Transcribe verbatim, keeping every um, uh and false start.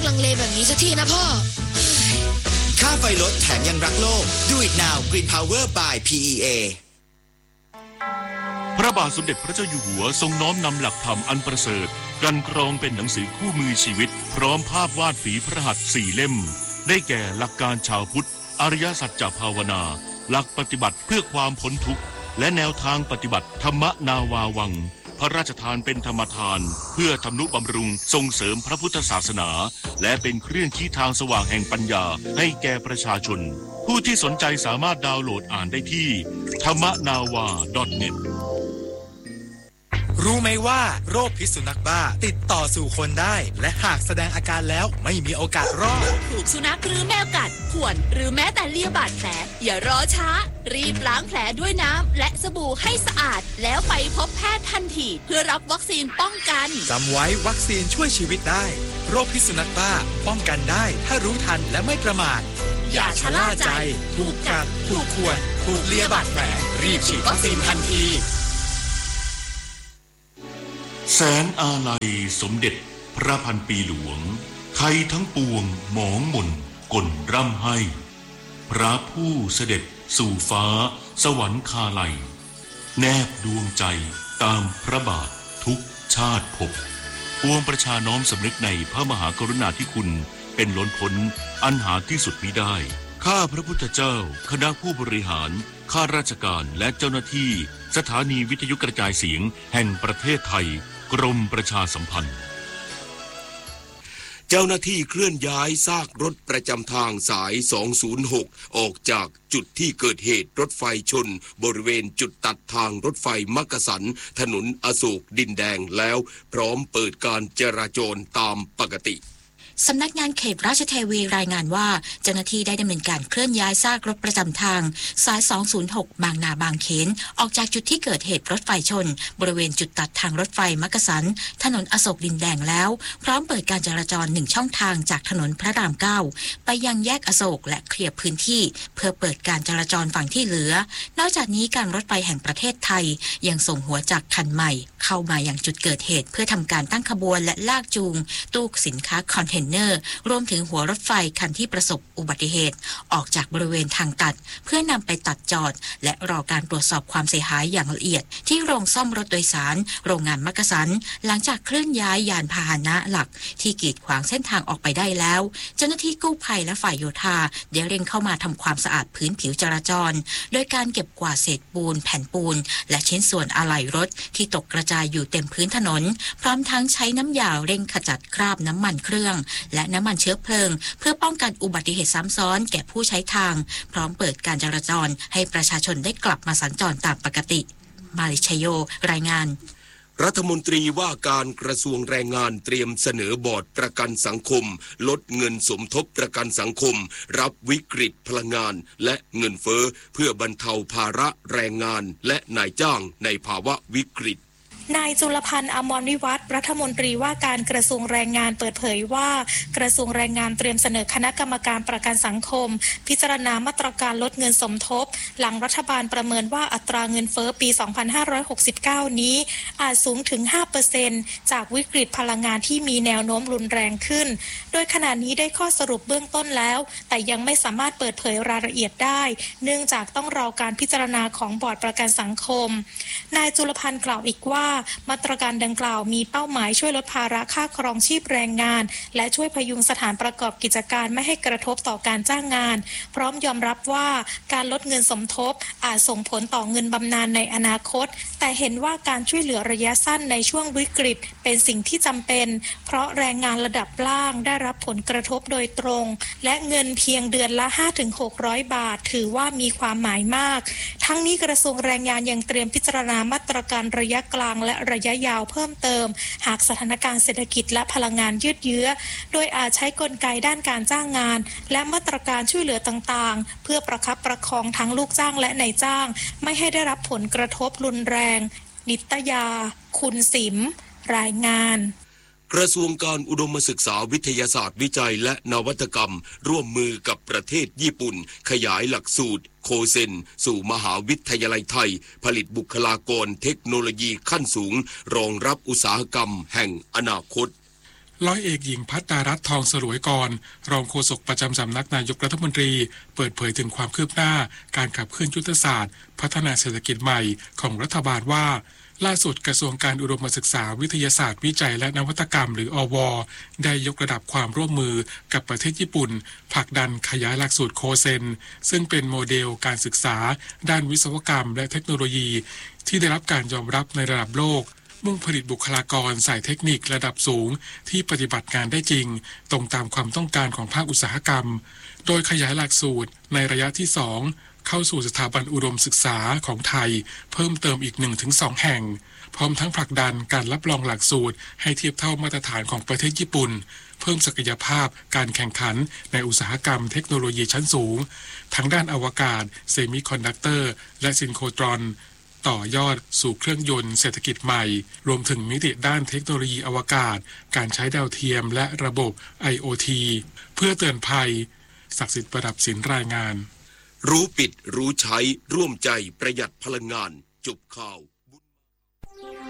ลังเลแบบนี้สักทีนะพ่อค่าไฟลดแถมยังรักโลก Do it now Green Power by พี อี เอพระบาทสมเด็จพระเจ้าอยู่หัวทรงน้อมนำหลักธรรมอันประเสริฐกันกรองเป็นหนังสือคู่มือชีวิตพร้อมภาพวาดฝีพระหัตถ์สี่เล่มได้แก่หลักการชาวพุทธอริยสัจจภาวนาหลักปฏิบัติเพื่อความพ้นทุกข์และแนวทางปฏิบัติธรรมนาวาวังพระราชทานเป็นธรรมทานเพื่อทำนุบำรุงส่งเสริมพระพุทธศาสนาและเป็นเครื่องชี้ทางสว่างแห่งปัญญาให้แก่ประชาชนผู้ที่สนใจสามารถดาวน์โหลดอ่านได้ที่ ธรรมนาวา ดอท เน็ตรู้ไหมว่าโรคพิษสุนัขบ้าติดต่อสู่คนได้และหากแสดงอาการแล้วไม่มีโอกาสรอดถูกสุนัขหรือแมวกัดข่วนหรือแม้แต่เลียบาดแผลอย่ารอช้ารีบล้างแผลด้วยน้ำและสบู่ให้สะอาดแล้วไปพบแพทย์ทันทีเพื่อรับวัคซีนป้องกันจำไว้วัคซีนช่วยชีวิตได้โรคพิษสุนัขบ้าป้องกันได้ถ้ารู้ทันและไม่ประมาทอย่าชะล่าใจถูกกัดถูกข่วนถูกเลียบาดแผลรีบฉีดวัคซีนทันทีแสนอาลัยสมเด็จพระพันปีหลวงไทยทั้งปวงหมองหม่นก่นร่ำให้พระผู้เสด็จสู่ฟ้าสวรรคาลัยแนบดวงใจตามพระบาททุกชาติภพปวงประชาน้อมสำนึกในพระมหากรุณาธิคุณเป็นล้นพ้นอันหาที่สุดมิได้ข้าพระพุทธเจ้าคณะผู้บริหารข้าราชการและเจ้าหน้าที่สถานีวิทยุกระจายเสียงแห่งประเทศไทยกรมประชาสัมพันธ์เจ้าหน้าที่เคลื่อนย้ายซากรถประจำทางสายสองศูนย์หกออกจากจุดที่เกิดเหตุรถไฟชนบริเวณจุดตัดทางรถไฟมักกะสันถนนอโศกดินแดงแล้วพร้อมเปิดการจราจรตามปกติสำนักงานเขตราชเทวีรายงานว่าเจ้าหน้าที่ได้ดำเนินการเคลื่อนย้ายซากรถประจำทางสายสองศูนย์หกบางนาบางเขนออกจากจุดที่เกิดเหตุรถไฟชนบริเวณจุดตัดทางรถไฟมักกะสันถนนอโศกดินแดงแล้วพร้อมเปิดการจราจรหนึ่งช่องทางจากถนนพระรามเก้าไปยังแยกอโศกและเคลียร์พื้นที่เพื่อเปิดการจราจรฝั่งที่เหลือนอกจากนี้การรถไฟแห่งประเทศไทยยังส่งหัวจักรคันใหม่เข้ามายังจุดเกิดเหตุเพื่อทำการตั้งขบวนและลากจูงตู้สินค้าคอนเทนเนอร์รวมถึงหัวรถไฟคันที่ประสบอุบัติเหตุออกจากบริเวณทางตัดเพื่อนำไปตัดจอดและรอการตรวจสอบความเสียหายอย่างละเอียดที่โรงซ่อมรถโดยสารโรงงานมักกะสันหลังจากเคลื่อนย้ายยานพาหนะหลักที่กีดขวางเส้นทางออกไปได้แล้วเจ้าหน้าที่กู้ภัยและฝ่ายโยธาได้เร่งเข้ามาทำความสะอาดพื้นผิวจราจรโดยการเก็บกวาดเศษปูนแผ่นปูนและชิ้นส่วนอะไหล่รถที่ตกกระจายอยู่เต็มพื้นถนนพร้อมทั้งใช้น้ำยาเร่งขจัดคราบน้ำมันเครื่องและน้ำมันเชื้อเพลิงเพื่อป้องกันอุบัติเหตุซ้ำซ้อนแก่ผู้ใช้ทางพร้อมเปิดการจราจรให้ประชาชนได้กลับมาสัญจรตามปกติมาลิชโยรายงานรัฐมนตรีว่าการกระทรวงแรงงานเตรียมเสนอบอร์ดประกันสังคมลดเงินสมทบประกันสังคมรับวิกฤตพลังงานและเงินเฟ้อเพื่อบรรเทาภาระแรงงานและนายจ้างในภาวะวิกฤตนายจุลพันธ์อมรวิวัฒน์รัฐมนตรีว่าการกระทรวงแรงงานเปิดเผยว่ากระทรวงแรงงานเตรียมเสนอคณะกรรมการประกันสังคมพิจารณามาตรการลดเงินสมทบหลังรัฐบาลประเมินว่าอัตราเงินเฟ้อปีสองพันห้าร้อยหกสิบเก้านี้อาจสูงถึง ห้าเปอร์เซ็นต์ จากวิกฤตพลังงานที่มีแนวโน้มรุนแรงขึ้นโดยขณะนี้ได้ข้อสรุปเบื้องต้นแล้วแต่ยังไม่สามารถเปิดเผยรายละเอียดได้เนื่องจากต้องรอการพิจารณาของบอร์ดประกันสังคมนายจุลพันธ์กล่าวอีกว่ามาตรการดังกล่าวมีเป้าหมายช่วยลดภาระค่าครองชีพแรงงานและช่วยพยุงสถานประกอบกิจการไม่ให้กระทบต่อการจ้างงานพร้อมยอมรับว่าการลดเงินสมทบอาจส่งผลต่อเงินบำนาญในอนาคตแต่เห็นว่าการช่วยเหลือระยะสั้นในช่วงวิกฤตเป็นสิ่งที่จำเป็นเพราะแรงงานระดับล่างได้รับผลกระทบโดยตรงและเงินเพียงเดือนละ ห้าถึงหกร้อย บาทถือว่ามีความหมายมากทั้งนี้กระทรวงแรงงานยังเตรียมพิจารณามาตรการระยะกลางและระยะยาวเพิ่มเติมหากสถานการณ์เศรษฐกิจและพลังงานยืดเยื้อโดยอาจใช้กลไกด้านการจ้างงานและมาตรการช่วยเหลือต่างๆเพื่อประคับประคองทั้งลูกจ้างและนายจ้างไม่ให้ได้รับผลกระทบรุนแรงนิตยาคุณสิมรายงานกระทรวงการอุดมศึกษาวิทยาศาสตร์วิจัยและนวัตกรรมร่วมมือกับประเทศญี่ปุ่นขยายหลักสูตรโคเซนสู่มหาวิทยาลัยไทยผลิตบุคลากรเทคโนโลยีขั้นสูงรองรับอุตสาหกรรมแห่งอนาคตร้อยเอกหญิงภัตตารัตน์ทองสลวยกรรองโฆษกประจำสำนักนายกรัฐมนตรีเปิดเผยถึงความคืบหน้าการขับเคลื่อนยุทธศาสตร์พัฒนาเศรษฐกิจใหม่ของรัฐบาลว่าล่าสุดกระทรวงการอุดมศึกษาวิทยาศาสตร์วิจัยและนวัตกรรมหรืออวได้ยกระดับความร่วมมือกับประเทศญี่ปุ่นผลักดันขยายหลักสูตรโคเซนซึ่งเป็นโมเดลการศึกษาด้านวิศวกรรมและเทคโนโลยีที่ได้รับการยอมรับในระดับโลกมุ่งผลิตบุคลากรสายเทคนิคระดับสูงที่ปฏิบัติงานได้จริงตรงตามความต้องการของภาคอุตสาหกรรมโดยขยายหลักสูตรในระยะที่สองเข้าสู่สถาบันอุดมศึกษาของไทยเพิ่มเติมอีก หนึ่งถึงสอง แห่งพร้อมทั้งผลักดันการรับรองหลักสูตรให้เทียบเท่ามาตรฐานของประเทศญี่ปุ่นเพิ่มศักยภาพการแข่งขันในอุตสาหกรรมเทคโนโลยีชั้นสูงทั้งด้านอวกาศเซมิคอนดักเตอร์และซินโครตรอนต่อยอดสู่เครื่องยนต์เศรษฐกิจใหม่รวมถึงมิติด้านเทคโนโลยีอวกาศการใช้ดาวเทียมและระบบ ไอ โอ ที เพื่อเตือนภัยศักดิ์สิทธิ์ประดับศิลป์รายงานรู้ปิดรู้ใช้ร่วมใจประหยัดพลังงานจบข่าว